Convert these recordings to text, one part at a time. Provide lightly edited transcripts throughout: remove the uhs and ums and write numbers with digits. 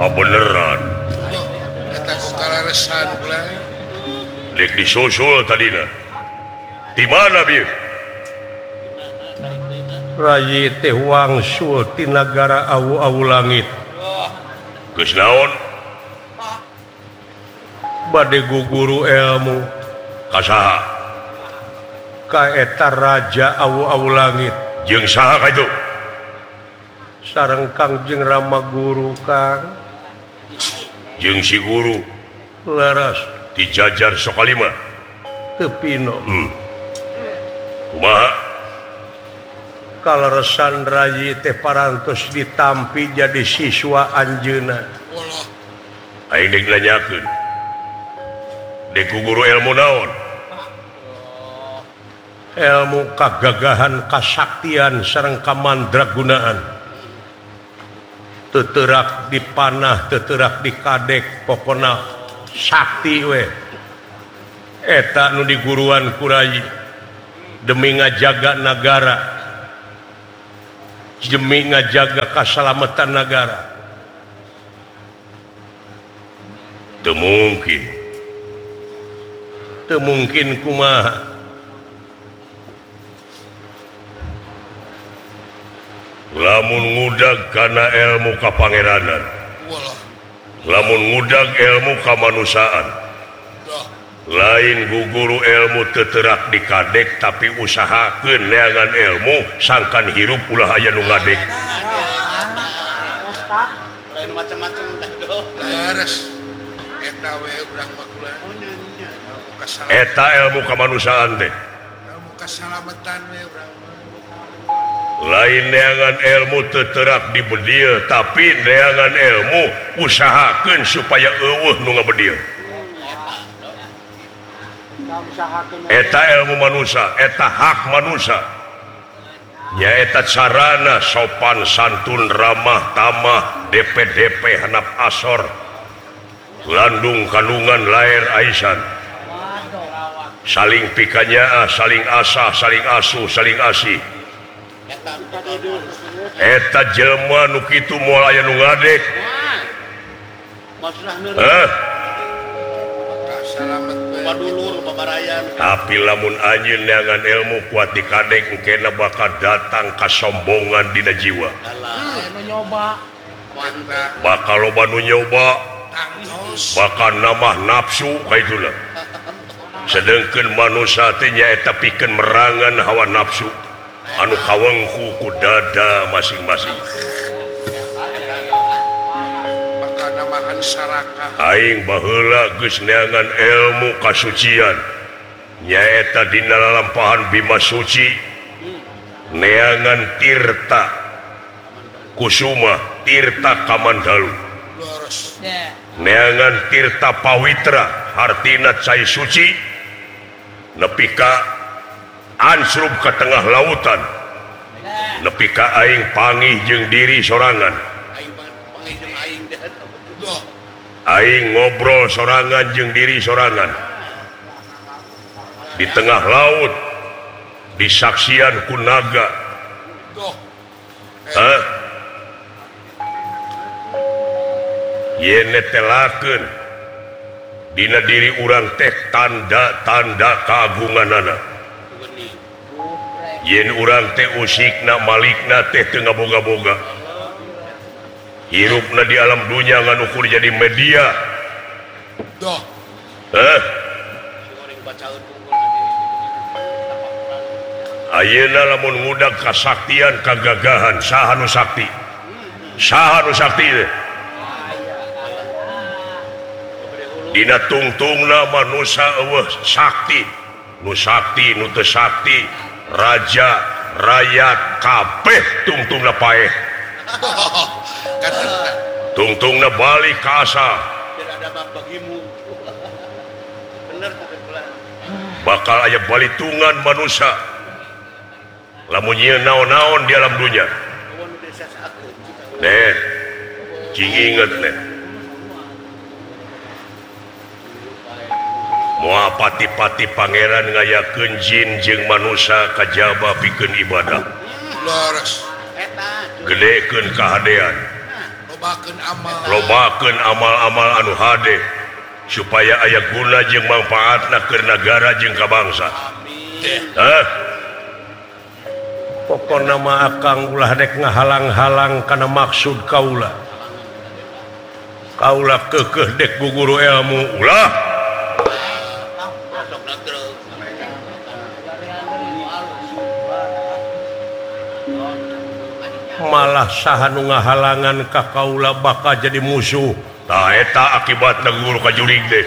beneran dek disusul tadina di mana bieu Rayi teh wangsul ti nagara awu-awu langit geus naon bade guguru ilmu ka saha ka eta raja awu-awu langit jeung saha ka itu sareng Kangjeng Rama Guru Kang jeung si guru laras dijajar sokalima teu pino kumaha kaleresan Rayi teh parantos ditampi jadi siswa anjeunna aing dek nanyakeun dek guru ilmu naon ilmu kagagahan kasaktian sareng kamandragunaan teterak dipanah teterak dikadek pokona sakti we eta nu diguruan ku Rayi demi ngajaga negara demi ngajaga keselamatan negara teu mungkin kumaha lamun ngudag kana ilmu kapangeranan lamun ngudag ilmu kamanusiaan lain guguru ilmu teterak dikadek tapi usahakeun neangan ilmu sangkan hirup ulah aya nu ngadek macam-macam eta ilmu kamanusiaan teh lain neangan ilmu teterak di bedieu tapi neangan ilmu usahakeun supaya eueuh nu ngabedieu eta ilmu manusia eta hak manusia nyaeta carana sopan santun ramah tamah DP handap asor landung kandungan lair aisan saling pikanya saling asah saling asuh saling asih eta jelema nu kitu moal aya nu ngadek tapi lamun anjeun neangan ilmu kuat dikadek engkena bakal datang kasombongan dina jiwa bakal loba nu nyoba bakal nambah nafsu kaituna sedengkeun manusia teh nyaeta pikeun merangan hawa nafsu anu kawengku ku dada masing-masing aing baheula geus neangan ilmu kasucian nyaeta dina lalampahan Bima Suci neangan tirta kusuma tirta kamandalu neangan tirta pawitra hartina cai suci nepi ka ansrup ke tengah lautan nepi ka aing pangih jeung diri sorangan aing ngobrol sorangan jeung diri sorangan di tengah laut disaksian ku naga ye netelakeun dina diri urang teh tanda-tanda keagunganana yen urang teh usikna malikna teh teu ngaboga-boga hirupna di alam dunya ngan ukur jadi media ayeuna lamun ngudag kasaktian kagagahan saha nu sakti teh dina tungtungna manusia eueuh sakti nu teu sakti raja rakyat kabeh tungtungna paeh tungtungna balik ka asal bakal aya balitungan manusia lamun ieu naon-naon di alam dunya cing inget moal pati-pati pangeran ngayakeun jin jeung manusia kajaba pikeun ibadah gedekeun kahadean lobakeun amal-amal anu hade supaya aya guna jeung manfaatna keur nagara jeung ka bangsa. Pokona mah akang ulah dek ngahalang-halang kana maksud kaula. Kaula keukeuh dek guguru ilmu ulah. Malah saha nu ngahalangan ka kaula bakal jadi musuh. Tah eta akibatna guru ka jurig deh.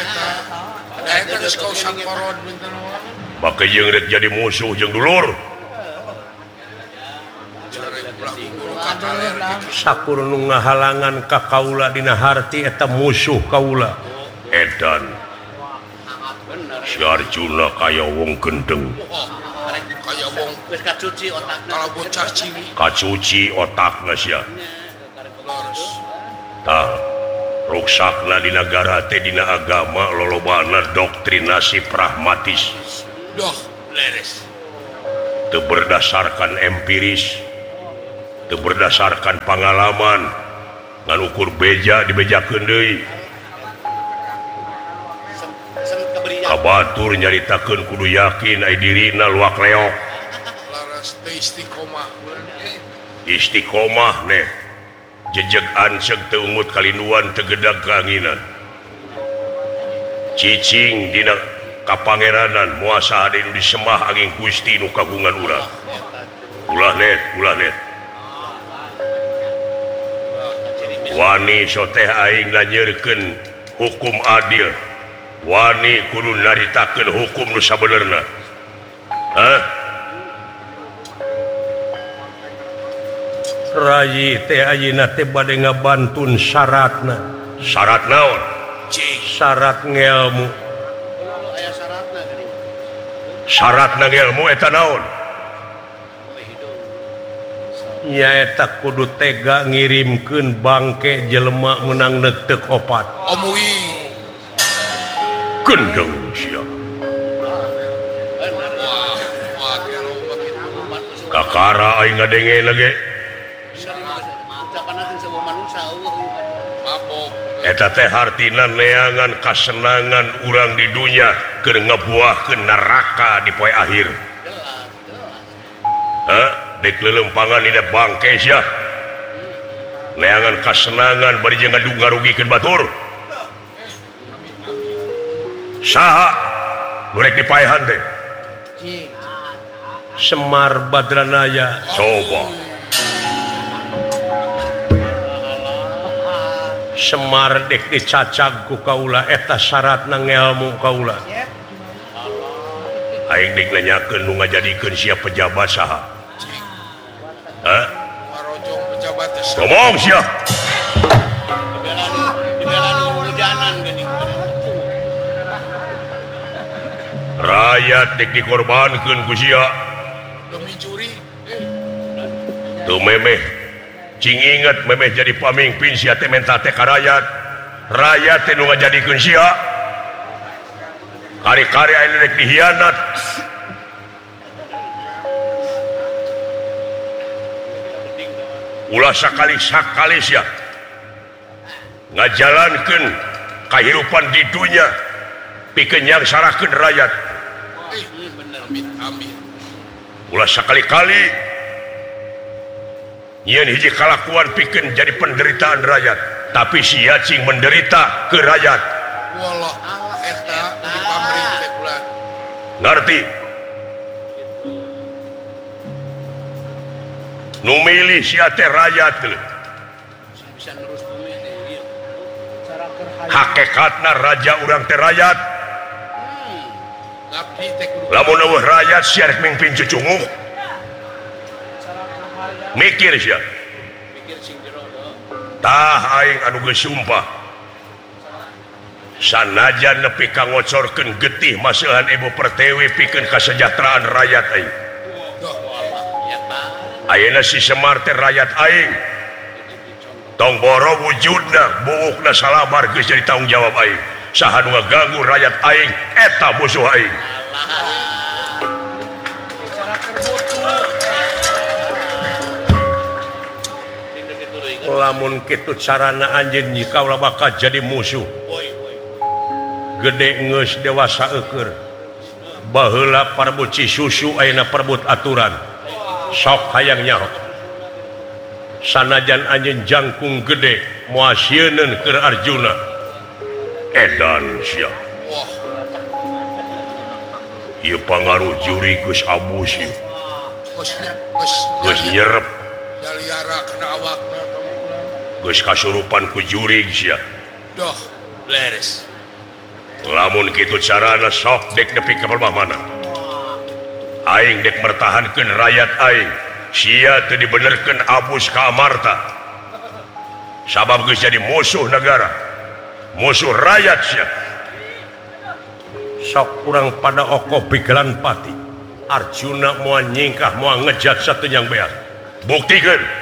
Maka jeung rek jadi musuh jeung dulur. Sakur nu ngahalangan ka kaula dina harti eta musuh kaula. Edan si Arjuna kaya wong gendeng. Kacuci otakna sia. Tah ruksakna di negara teh dina agama lolobana doktrinasi pragmatis. Teu berdasarkan empiris, teu berdasarkan pengalaman, ngan ukur beja dibejakeun deui. Kabatur nyaritakeun kudu yakin ai dirina luak leok. Istiqomah neh jejeg anceg teu ungut kalinduan teu gedag kaanginan. Cicing dina kapangeranan muasa ade nu disembah angin Gusti nu kagungan urang. Ulah net. Wani soteh aing nanyeurkeun hukum adil. Wani kudu naritakeun hukum nu sabenerna. Rayi teh ayeuna teh bade ngabantun syaratna. Syarat naon? Syarat ngelmu. Syaratna ngelmu eta naon? Nyaeta kudu tega ngirimkeun bangke jelema meunang neuteuk opat. Gendeng sia. Kakara aing ngadenge lagi. Eta teh hartina neangan kasenangan urang di dunia keur ngabuahkeun neraka di poe akhir. Dek leuleumpangan dina bangke sia. Neangan kasenangan bari jeung ngarugikeun batur. Saha nu rek dipaehan teh? Semar Badranaya. Coba. Semar dek dicacag ku kaula eta syaratna ngelmu kaula. Aing dek nanyakeun nu ngajadikeun sia pejabat saha? Ngomong sia. Rakyat dek dikorbankeun ku sia. Demi curi. Tuh memeh cing inget memeh jadi pamimpin sia teh menta teh ka rakyat. Rakyat teh nu ngajadikeun sia. Kari-kari aya rek dihianat. Ulah sakali-sakali sia ngajalankeun kahirupan di dunia pikeun nyangsarakeun rakyat. Ulah sakali-kali nyeun hiji kalakuan pikeun jadi penderitaan rakyat, tapi sia cing menderita ke rakyat. Wallah eta di pamrih teh kula. Ngarti? Nu milih sia teh rakyat teh. Hakikatna raja urang teh rakyat. Lamun eueuh rakyat sia rek mimpin cucunguk. Mikir sia. Tah aing anu geus sumpah. Sanajan nepi ka ngocorkeun getih maseuhan Ibu Pertiwi pikeun kasejahteraan rakyat aing. Ayeuna si Semar teh rakyat aing. Tong boro wujudna buukna salamar geus jadi tanggung jawab aing. Saha nu ngaganggu rakyat aing eta musuh aing. lamun kitu carana anjeun kaulah bakal jadi musuh gede geus dewasa eukeur baheula parbut Cisusu ayeuna parbut aturan sok hayang nyaho sanajan anjeun jangkung gede moal sieunneun keur Arjuna edan sia ieu pangaruh juri geus abus ieu geus nyerep Daliara kena awakna geus kasurupan ku juri sia doh beres lamun kitu carana sok dek nepi ka mana aing dek mertahankeun rakyat aing sia teu dibenerkeun abus ka amarta sabab geus jadi musuh negara musuh rakyat sia sok kurang pada oko pikiran pati Arjuna moal nyingkah moal ngejat satunyang beas buktikeun